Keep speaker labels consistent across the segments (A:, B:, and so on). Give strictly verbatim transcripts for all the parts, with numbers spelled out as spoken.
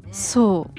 A: そう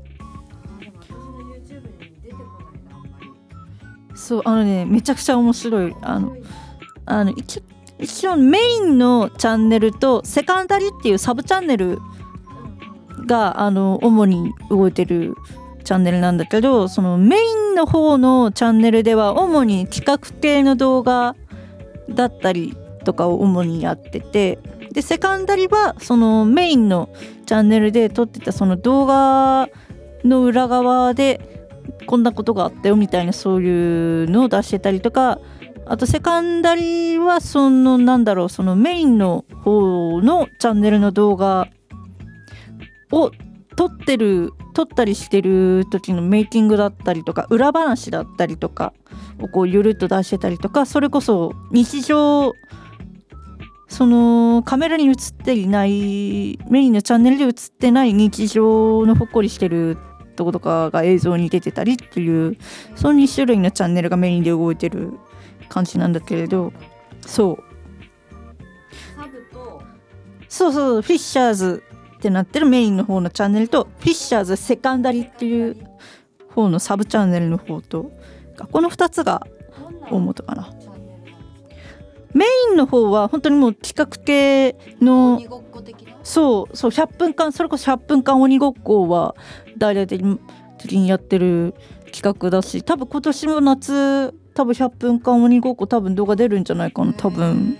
A: そうあのねめちゃくちゃ面白い。あのあの一一応メインのチャンネルとセカンダリっていうサブチャンネルがあの主に動いてるチャンネルなんだけど、そのメインの方のチャンネルでは主に企画系の動画だったりとかを主にやってて、でセカンダリはそのメインのチャンネルで撮ってたその動画の裏側でこんなことがあったよみたいなそういうのを出してたりとか、あとセカンダリはそのなんだろうそのメインの方のチャンネルの動画を撮ってる撮ったりしてる時のメイキングだったりとか裏話だったりとかをこうゆるっと出してたりとか、それこそ日常そのカメラに映っていないメインのチャンネルで映ってない日常のほっこりしてるとことかが映像に出てたりっていうそのに種類のチャンネルがメインで動いてる感じなんだけれど、そう
B: サブと
A: そうそうフィッシャーズってなってるメインの方のチャンネルとフィッシャーズセカンダリっていう方のサブチャンネルの方とこのふたつが大元かな。メインの方は本当にもう企画系の
B: 鬼ごっこ的な
A: そうそうひゃっぷんかんそれこそひゃっぷんかん鬼ごっこは大々的にやってる企画だし、多分今年も夏多分ひゃっぷんかん鬼ごっこ多分動画出るんじゃないかな多分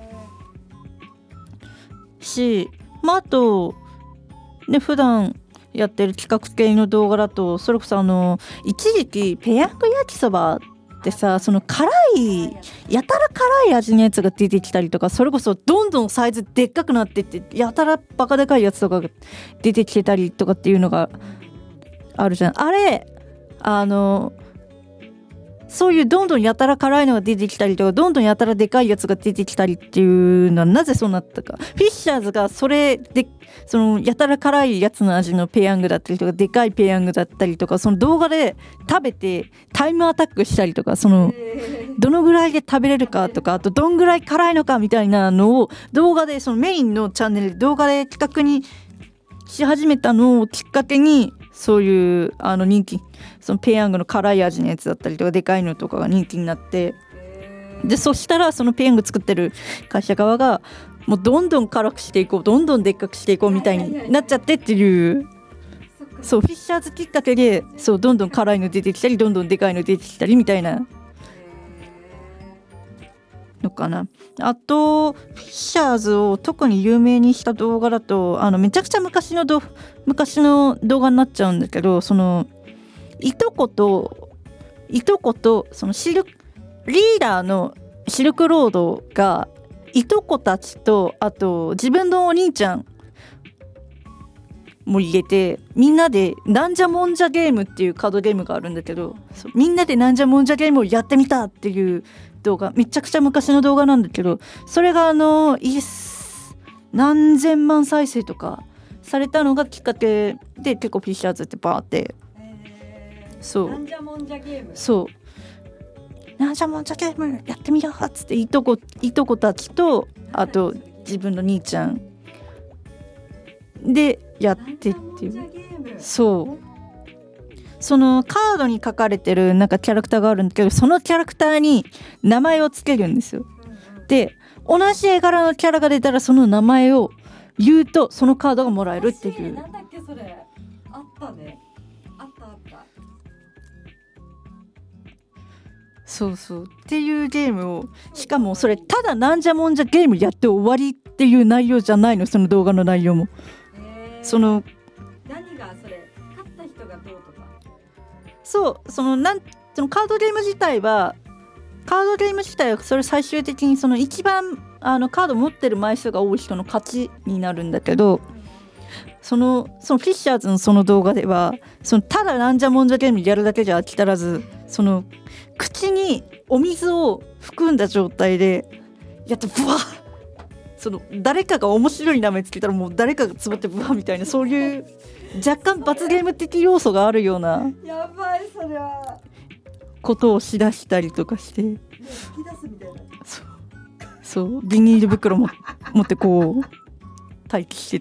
A: し、まああとね普段やってる企画系の動画だとそれこそあの一時期ペヤング焼きそばってさその辛いやたら辛い味のやつが出てきたりとか、それこそどんどんサイズでっかくなってってやたらバカでかいやつとかが出てきてたりとかっていうのがあるじゃん。あれあのそういうどんどんやたら辛いのが出てきたりとかどんどんやたらでかいやつが出てきたりっていうのはなぜそうなったか。フィッシャーズがそれでそのやたら辛いやつの味のペヤングだったりとかでかいペヤングだったりとかその動画で食べてタイムアタックしたりとかそのどのぐらいで食べれるかとかあとどんぐらい辛いのかみたいなのを動画でそのメインのチャンネルで動画で企画にし始めたのをきっかけにそういうあの人気そのペヤングの辛い味のやつだったりとかでかいのとかが人気になって、でそしたらそのペヤング作ってる会社側がもうどんどん辛くしていこうどんどんでっかくしていこうみたいになっちゃってっていうそうフィッシャーズきっかけでそうどんどん辛いの出てきたりどんどんでかいの出てきたりみたいなのかな。あとフィッシャーズを特に有名にした動画だとあのめちゃくちゃ昔のど昔の動画になっちゃうんだけど、そのいとこといとことそのシルリーダーのシルクロードがいとこたちとあと自分のお兄ちゃんも入れてみんなでなんじゃもんじゃゲームっていうカードゲームがあるんだけど、そうみんなでなんじゃもんじゃゲームをやってみたっていう動画めちゃくちゃ昔の動画なんだけど、それがあのい何千万再生とかされたのがきっかけで結構フィッシャーズってバーってそう
B: なんじゃもんじゃゲーム
A: そうなんじゃもんじゃゲームやってみようっつっていとこいとこたちとあと自分の兄ちゃんでやってっていうそうそのカードに書かれてるなんかキャラクターがあるんだけどそのキャラクターに名前をつけるんですよ。で同じ絵柄のキャラが出たらその名前を言うとそのカードがもらえるっていう。
B: なんだっけそれあったねあったあった
A: そうそうっていうゲームをしかもそれただなんじゃもんじゃゲームやって終わりっていう内容じゃないのその動画の内容もその
B: 何がそれ勝った人がどうとか
A: そうそのなんそのカードゲーム自体はカードゲーム自体はそれ最終的にその一番あのカード持ってる枚数が多い人の勝ちになるんだけど、そのそのフィッシャーズのその動画ではそのただなんじゃもんじゃゲームやるだけじゃ飽き足らずその口にお水を含んだ状態でやってブワッその誰かが面白い名前つけたらもう誰かがつぼってブワッみたいなそういう若干罰ゲーム的要素があるような
B: やばいそれは
A: ことをしだしたりとかして
B: 引き出すみたいな
A: そうそうビニール袋も持ってこう待機して